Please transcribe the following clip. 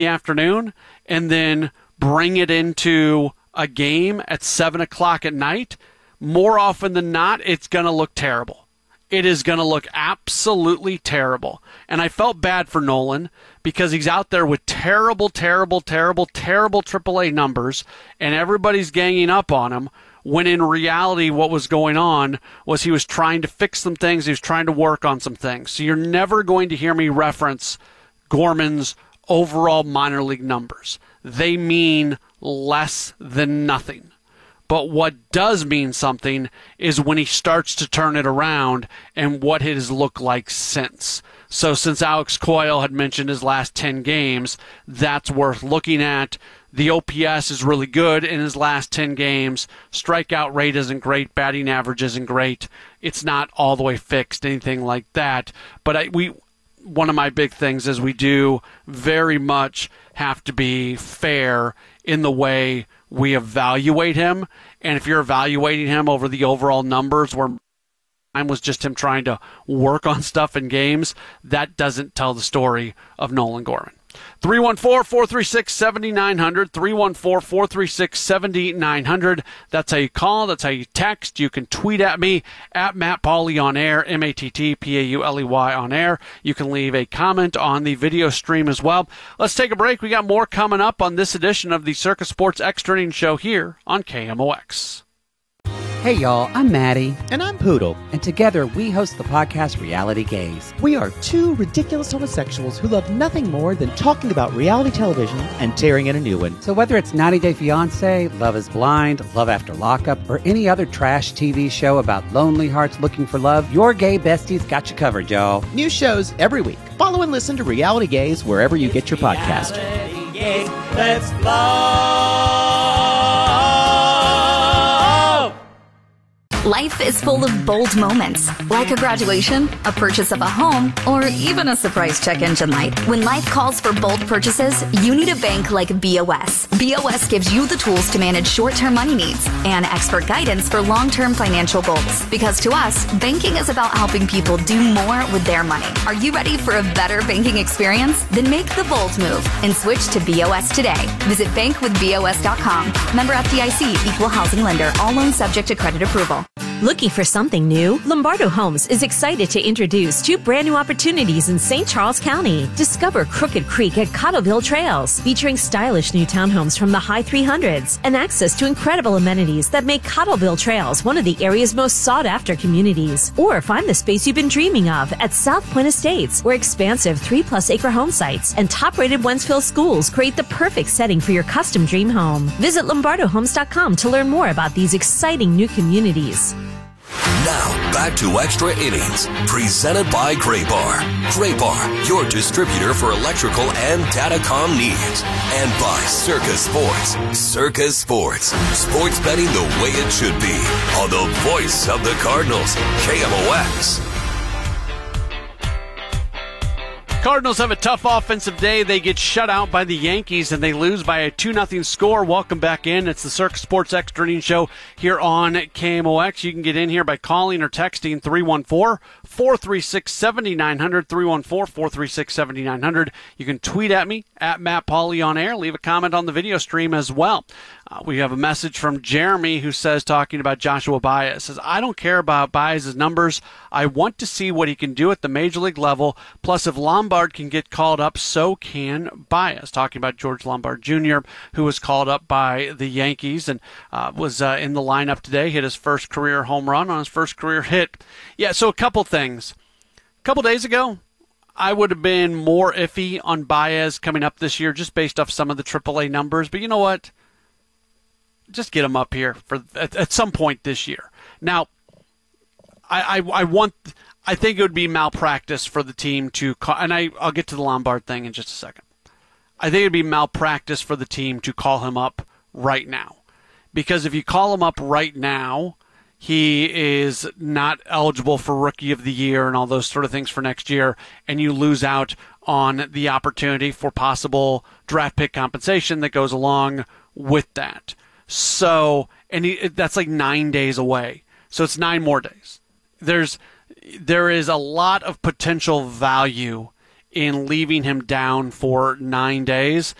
the afternoon and then bring it into a game at 7 o'clock at night, more often than not, it's going to look terrible. It is going to look absolutely terrible. And I felt bad for Nolan because he's out there with terrible AAA numbers, and everybody's ganging up on him, when in reality what was going on was he was trying to fix some things, he was trying to work on some things. So you're never going to hear me reference Gorman's overall minor league numbers. They mean less than nothing. But what does mean something is when he starts to turn it around and what it has looked like since. So since Alex Coyle had mentioned his last 10 games, that's worth looking at. The OPS is really good in his last 10 games. Strikeout rate isn't great. Batting average isn't great. It's not all the way fixed, anything like that. But one of my big things is we do very much have to be fair in the way we evaluate him. And if you're evaluating him over the overall numbers where time was just him trying to work on stuff in games, that doesn't tell the story of Nolan Gorman. 314-436-7900, 314-436-7900. That's how you call. That's how you text. You can tweet at me, at Matt Pauley on air, MattPauley on air. You can leave a comment on the video stream as well. Let's take a break. We got more coming up on this edition of the Circus Sports Extra Innings Show here on KMOX. Hey y'all, I'm Maddie. And I'm Poodle. And together we host the podcast Reality Gaze. We are two ridiculous homosexuals who love nothing more than talking about reality television and tearing in a new one. So whether it's 90 Day Fiancé, Love is Blind, Love After Lockup, or any other trash TV show about lonely hearts looking for love, your gay besties got you covered, y'all. New shows every week. Follow and listen to Reality Gaze wherever you get your podcast. Reality Gaze, let's love. Life is full of bold moments, like a graduation, a purchase of a home, or even a surprise check engine light. When life calls for bold purchases, you need a bank like BOS. BOS gives you the tools to manage short-term money needs and expert guidance for long-term financial goals. Because to us, banking is about helping people do more with their money. Are you ready for a better banking experience? Then make the bold move and switch to BOS today. Visit bankwithbos.com. Member FDIC, equal housing lender. All loans subject to credit approval. Looking for something new? Lombardo Homes is excited to introduce two brand new opportunities in St. Charles County. Discover Crooked Creek at Cottleville Trails, featuring stylish new townhomes from the high 300s and access to incredible amenities that make Cottleville Trails one of the area's most sought-after communities. Or find the space you've been dreaming of at South Point Estates, where expansive 3+ acre home sites and top-rated Wentzville schools create the perfect setting for your custom dream home. Visit LombardoHomes.com to learn more about these exciting new communities. Now, back to Extra Innings, presented by Gray Bar. Gray Bar, your distributor for electrical and datacom needs. And by Circus Sports. Circus Sports. Sports betting the way it should be. On the voice of the Cardinals, KMOX. Cardinals have a tough offensive day. They get shut out by the Yankees, and they lose by a 2-0 score. Welcome back in. It's the Circus Sports Extra Innings Show here on KMOX. You can get in here by calling or texting 314-436-7900, 314-436-7900. You can tweet at me, at Matt Pauley on air. Leave a comment on the video stream as well. We have a message from Jeremy who says, talking about Joshua Baez, says, I don't care about Baez's numbers. I want to see what he can do at the major league level. Plus, if Lombard can get called up, so can Baez. Talking about George Lombard Jr., who was called up by the Yankees and was in the lineup today, hit his first career home run on his first career hit. Yeah, so a couple things. A couple days ago, I would have been more iffy on Baez coming up this year just based off some of the AAA numbers. But you know what? Just get him up here for at some point this year. Now, I think it would be malpractice for the team to call, and I'll get to the Lombard thing in just a second. I think it would be malpractice for the team to call him up right now. Because if you call him up right now, he is not eligible for Rookie of the Year and all those sort of things for next year, and you lose out on the opportunity for possible draft pick compensation that goes along with that. So, and that's like 9 days away. So it's 9 more days. There is a lot of potential value in leaving him down for 9 days.